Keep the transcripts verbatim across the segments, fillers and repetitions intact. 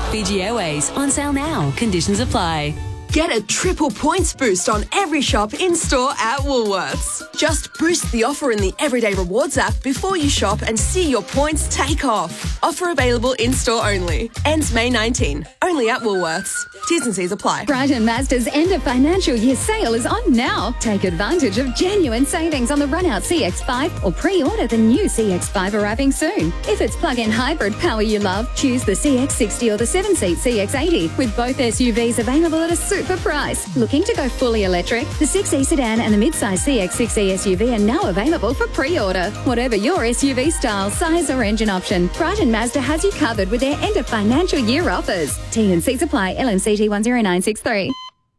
Fiji Airways, on sale now. Conditions apply. Get a triple points boost on every shop in-store at Woolworths. Just boost the offer in the Everyday Rewards app before you shop and see your points take off. Offer available in-store only. Ends May nineteenth. Only at Woolworths. T's and C's apply. Brighton Mazda's end of financial year sale is on now. Take advantage of genuine savings on the run-out C X five or pre-order the new C X five arriving soon. If it's plug-in hybrid power you love, choose the C X sixty or the seven-seat C X eighty, with both S U Vs available at a super price. Looking to go fully electric? The six E sedan and the mid-size C X six E S U V are now available for pre-order. Whatever your S U V style, size or engine option, Brighton Mazda has you covered with their end of financial year offers. T and C's apply. L M C T one zero nine six three.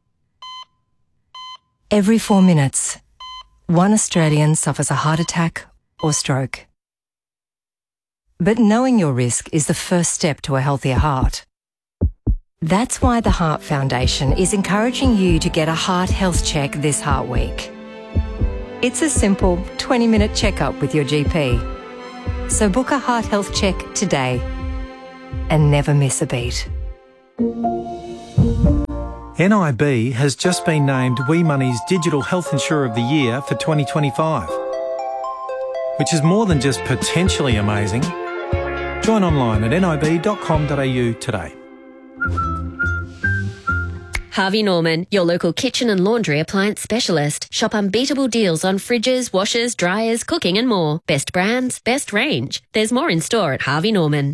Every four minutes, one Australian suffers a heart attack or stroke. But knowing your risk is the first step to a healthier heart. That's why the Heart Foundation is encouraging you to get a heart health check this Heart Week. It's a simple twenty-minute checkup with your G P. So book a heart health check today and never miss a beat. N I B has just been named We Money's Digital Health Insurer of the Year for twenty twenty-five, which is more than just potentially amazing. Join online at nib dot com dot a u today. Harvey Norman, your local kitchen and laundry appliance specialist. Shop unbeatable deals on fridges, washers, dryers, cooking and more. Best brands, best range. There's more in store at Harvey Norman.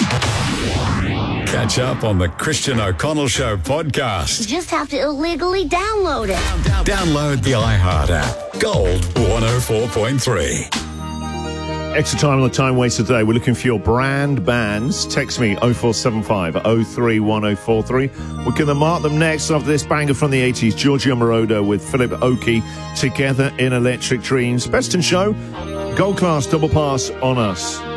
Catch up on the Christian O'Connell Show podcast. You just have to illegally download it. Download the iHeart app. Gold one oh four point three. Extra time on the time waster today. We're looking for your brand bands. Text me oh four seven five oh three one oh four three. We're going to mark them next after this banger from the eighties. Giorgio Moroder with Philip Oakey, Together in Electric Dreams. Best in Show. Gold class double pass on us.